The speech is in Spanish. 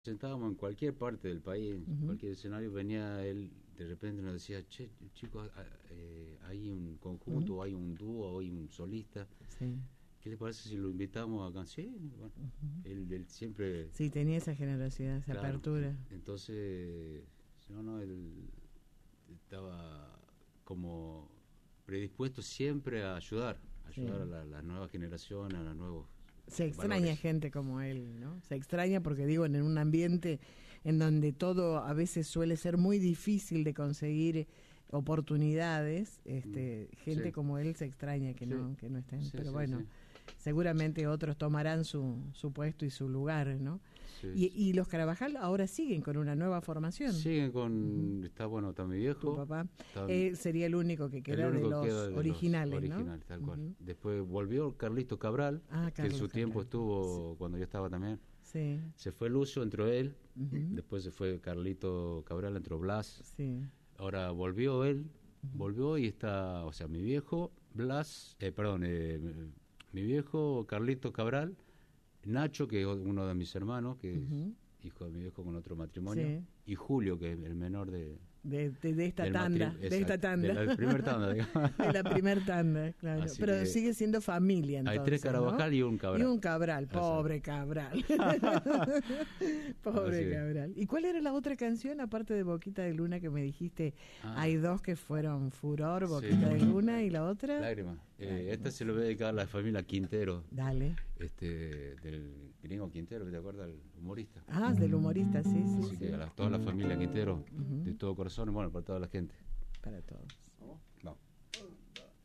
Sentábamos en cualquier parte del país, en Ujú. cualquier escenario, venía él, de repente nos decía, che, chicos, hay un conjunto, Ujú. o hay un dúo, o hay un solista, Sí. ¿qué le parece si lo invitamos a canción? Bueno, Ujú. él siempre, Sí, tenía esa generosidad, esa claro, apertura. entonces, no, él estaba como predispuesto siempre a ayudar Sí. a la nueva generación, a los nuevos Se extraña valores. gente como él, ¿no? Se extraña porque digo, en un ambiente en donde todo a veces suele ser muy difícil de conseguir oportunidades, gente Sí. como él se extraña Sí. que no estén. Sí, Pero sí, bueno, sí. seguramente otros tomarán su puesto y su lugar, ¿no? Sí. Y los Carabajal ahora siguen con una nueva formación. Siguen con, está bueno, está mi viejo. Tu papá Está, sería el único que queda el único de los que queda de originales, los ¿no? originales, tal cual. Ujú. Después volvió Carlito Cabral, Ah, que en su Carlos tiempo Cabral. estuvo cuando yo estaba también. Sí. Se fue Lucio, entró él. Ujú. Después se fue Carlito Cabral, entró Blas. Sí. Ahora volvió él, volvió y está, o sea, mi viejo, Blas, mi viejo, Carlito Cabral, Nacho, que es uno de mis hermanos, que Ujú. es hijo de mi viejo con otro matrimonio, Sí. y Julio, que es el menor de esta del tanda, matri- de esta exacto, tanda. del primer tanda, digamos. De la primer tanda, claro. Así Pero que sigue siendo familia entonces, hay 3 Carabajal, ¿no? y un Cabral. Y un Cabral, Exacto. pobre Cabral. Pobre Así es. Cabral. ¿Y cuál era la otra canción aparte de Boquita de Luna que me dijiste? Ah. Hay dos que fueron furor, Sí. Boquita de Luna y la otra. Lágrimas. Esta se lo voy a dedicar a la familia Quintero, Dale. del gringo Quintero, ¿te acuerdas? El humorista. Ah, del humorista, sí, sí, Así sí. que toda la familia Quintero, Ujú. de todo corazón, y bueno, para toda la gente. Para todos.